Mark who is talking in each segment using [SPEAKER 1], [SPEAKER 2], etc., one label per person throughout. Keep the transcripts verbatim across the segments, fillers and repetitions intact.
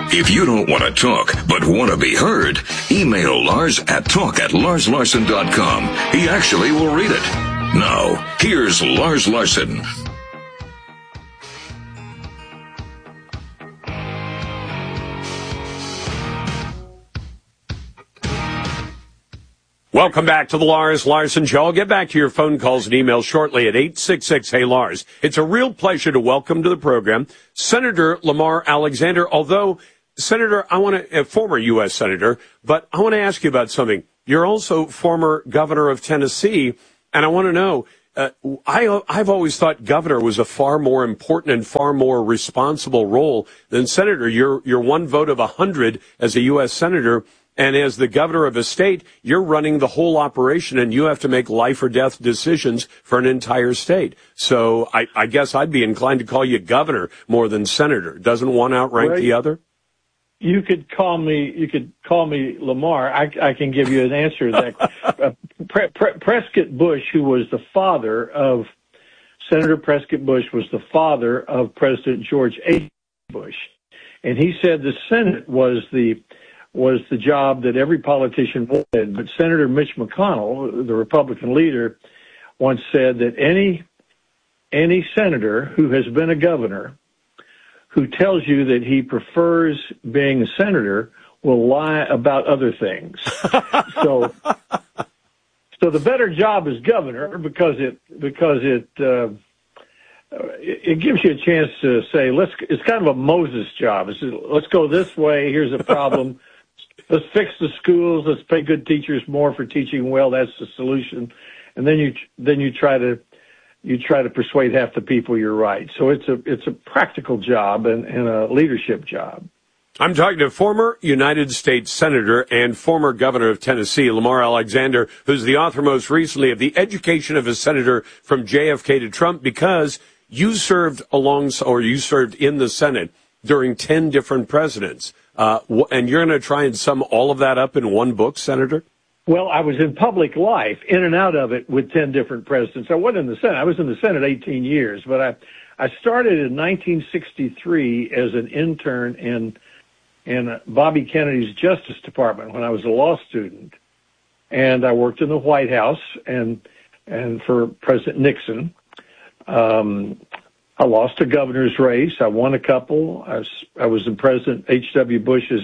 [SPEAKER 1] If you don't want to talk, but want to be heard, email Lars at talk at lars larson dot com. He actually will read it. Now, here's Lars Larson.
[SPEAKER 2] Welcome back to the Lars Larson Show. I'll get back to your phone calls and emails shortly at eight six six, hey Lars. It's a real pleasure to welcome to the program Senator Lamar Alexander, although, Senator, I want to, a former U S Senator, but I want to ask you about something. You're also former governor of Tennessee, and I want to know, uh, I, I've always thought governor was a far more important and far more responsible role than senator. You're, you're one vote of a hundred as a U S Senator. And as the governor of a state, you're running the whole operation, and you have to make life or death decisions for an entire state. So I, I guess I'd be inclined to call you governor more than senator. Doesn't one outrank
[SPEAKER 3] well,
[SPEAKER 2] the other?
[SPEAKER 3] You could call me. You could call me Lamar. I, I can give you an answer to that. uh, Pre- Pre- Prescott Bush, who was the father of Senator Prescott Bush, was the father of President George H. Bush, and he said the Senate was the was the job that every politician wanted. But Senator Mitch McConnell, the Republican leader, once said that any any senator who has been a governor who tells you that he prefers being a senator will lie about other things. so so the better job is governor because it because it uh, it gives you a chance to say, let's, it's kind of a Moses job. It's, let's go this way. Here's a problem. Let's fix the schools. Let's pay good teachers more for teaching well. That's the solution. And then you then you try to you try to persuade half the people you're right. So it's a it's a practical job and, and a leadership job.
[SPEAKER 2] I'm talking to former United States Senator and former governor of Tennessee, Lamar Alexander, who's the author most recently of The Education of a Senator from J F K to Trump, because you served along or you served in the Senate during ten different presidents. Uh, and you're going to try and sum all of that up in one book, Senator?
[SPEAKER 3] Well, I was in public life, in and out of it, with ten different presidents. I wasn't in the Senate. I was in the Senate eighteen years, but I, I started in nineteen sixty-three as an intern in, in Bobby Kennedy's Justice Department when I was a law student. And I worked in the White House and, and for President Nixon. Um, I lost a governor's race. I won a couple. I was, I was in President H W. Bush's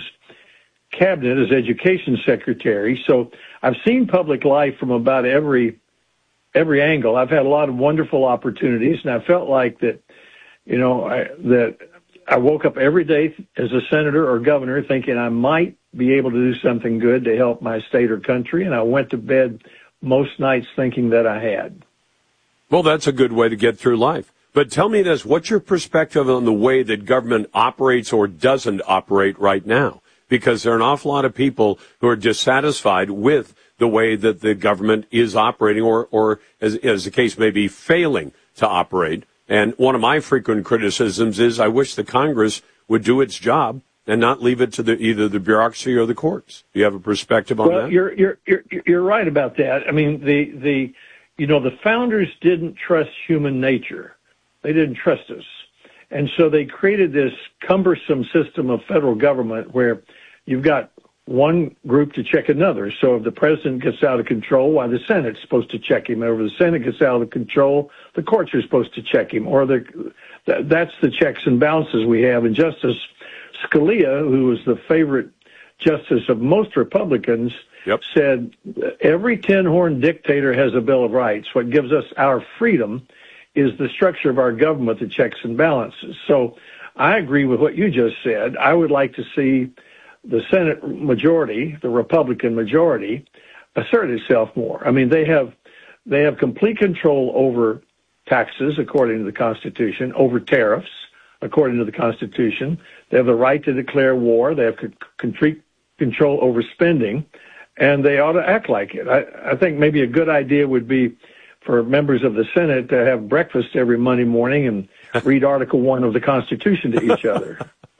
[SPEAKER 3] cabinet as education secretary. So I've seen public life from about every every angle. I've had a lot of wonderful opportunities, and I felt like that, you know, I, that I woke up every day as a senator or governor thinking I might be able to do something good to help my state or country, and I went to bed most nights thinking that I had.
[SPEAKER 2] Well, that's a good way to get through life. But tell me this, what's your perspective on the way that government operates or doesn't operate right now? Because there are an awful lot of people who are dissatisfied with the way that the government is operating or, or as, as the case may be, failing to operate. And one of my frequent criticisms is I wish the Congress would do its job and not leave it to the, either the bureaucracy or the courts. Do you have a perspective on
[SPEAKER 3] well,
[SPEAKER 2] that?
[SPEAKER 3] You're, you're, you're, you're right about that. I mean, the, the, you know, the founders didn't trust human nature. They didn't trust us. And so they created this cumbersome system of federal government where you've got one group to check another. So if the president gets out of control, why the Senate's supposed to check him. Or if the Senate gets out of control, the courts are supposed to check him. Or the, that's the checks and balances we have. And Justice Scalia, who was the favorite justice of most Republicans, yep. said every tin-horn dictator has a Bill of Rights. What gives us our freedom is the structure of our government, the checks and balances. So I agree with what you just said. I would like to see the Senate majority, the Republican majority, assert itself more. I mean, they have they have complete control over taxes, according to the Constitution, over tariffs, according to the Constitution. They have the right to declare war. They have c- control over spending, and they ought to act like it. I, I think maybe a good idea would be for members of the Senate to have breakfast every Monday morning and read Article One of the Constitution to each other.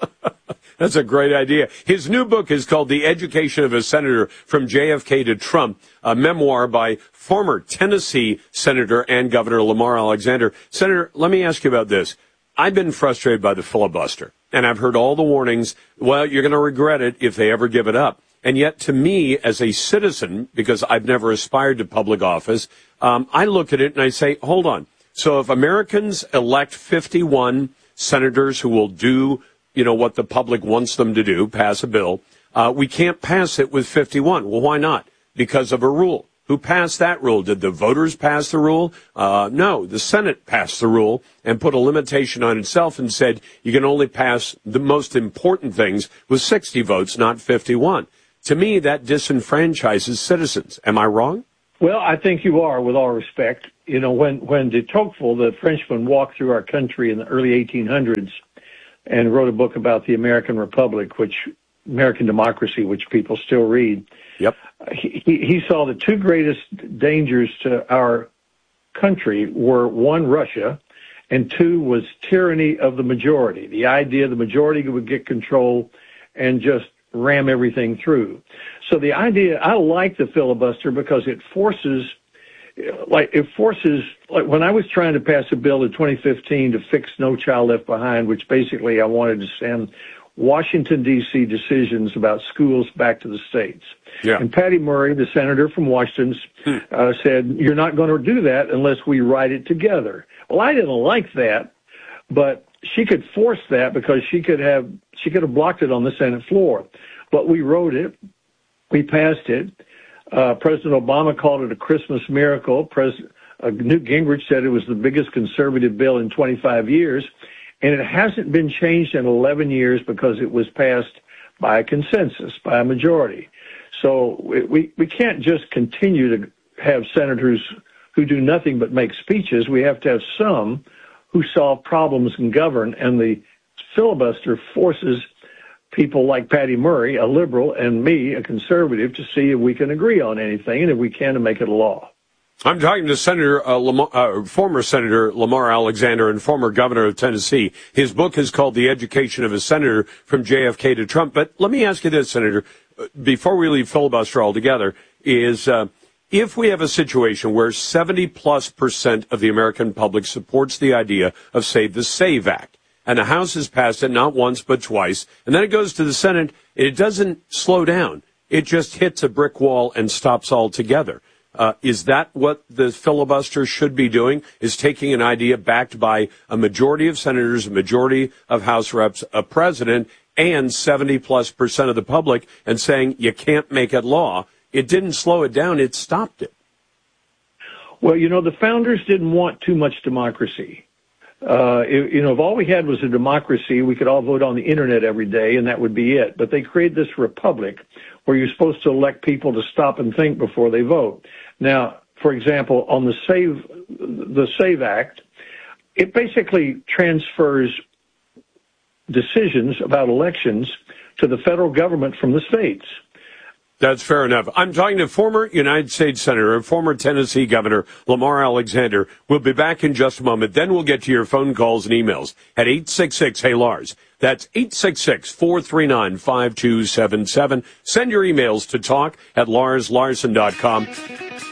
[SPEAKER 2] That's a great idea. His new book is called The Education of a Senator from J F K to Trump, a memoir by former Tennessee Senator and Governor Lamar Alexander. Senator, let me ask you about this. I've been frustrated by the filibuster. And I've heard all the warnings, well, you're going to regret it if they ever give it up. And yet, to me, as a citizen, because I've never aspired to public office, um, I look at it and I say, hold on. So if Americans elect fifty-one senators who will do, you know, what the public wants them to do, pass a bill, uh, we can't pass it with fifty-one. Well, why not? Because of a rule. Who passed that rule? Did the voters pass the rule? Uh, no, the Senate passed the rule and put a limitation on itself and said you can only pass the most important things with sixty votes, not fifty-one. To me, that disenfranchises citizens. Am I wrong?
[SPEAKER 3] Well, I think you are, with all respect. You know, when, when de Tocqueville, the Frenchman, walked through our country in the early eighteen hundreds and wrote a book about the American Republic, which American democracy, which people still read.
[SPEAKER 2] Yep.
[SPEAKER 3] He, he saw the two greatest dangers to our country were, one, Russia, and two was tyranny of the majority. The idea the majority would get control and just ram everything through. So the idea, I like the filibuster because it forces, like, it forces, like when I was trying to pass a bill in twenty fifteen to fix No Child Left Behind, which basically I wanted to send Washington, D C decisions about schools back to the states.
[SPEAKER 2] Yeah.
[SPEAKER 3] And Patty Murray, the senator from Washington, hmm. uh, said, you're not going to do that unless we write it together. Well, I didn't like that, but she could force that because she could have, she could have blocked it on the Senate floor. But we wrote it. We passed it. Uh, President Obama called it a Christmas miracle. President uh, Newt Gingrich said it was the biggest conservative bill in twenty-five years. And it hasn't been changed in eleven years because it was passed by a consensus, by a majority. So we, we can't just continue to have senators who do nothing but make speeches. We have to have some who solve problems and govern. And the filibuster forces people like Patty Murray, a liberal, and me, a conservative, to see if we can agree on anything, and if we can, to make it a law.
[SPEAKER 2] I'm talking to Senator uh, Lamar, uh, former Senator Lamar Alexander and former governor of Tennessee. His book is called The Education of a Senator, From J F K to Trump. But let me ask you this, Senator, before we leave filibuster altogether, is uh, if we have a situation where seventy plus percent of the American public supports the idea of, say, the SAVE Act, and the House has passed it not once but twice, and then it goes to the Senate, it doesn't slow down. It just hits a brick wall and stops altogether. Uh, is that what the filibuster should be doing, is taking an idea backed by a majority of senators, a majority of House reps, a president, and seventy plus percent of the public, and saying you can't make it law? It didn't slow it down. It stopped it.
[SPEAKER 3] Well, you know, the founders didn't want too much democracy. Uh, if, you know, if all we had was a democracy, we could all vote on the internet every day and that would be it. But they created this republic where you're supposed to elect people to stop and think before they vote. Now, for example, on the SAVE, the SAVE Act, it basically transfers decisions about elections to the federal government from the states.
[SPEAKER 2] That's fair enough. I'm talking to former United States Senator and former Tennessee Governor Lamar Alexander. We'll be back in just a moment. Then we'll get to your phone calls and emails at eight six six, hey Lars. That's eight six six, four three nine, five two seven seven. Send your emails to talk at lars larson dot com.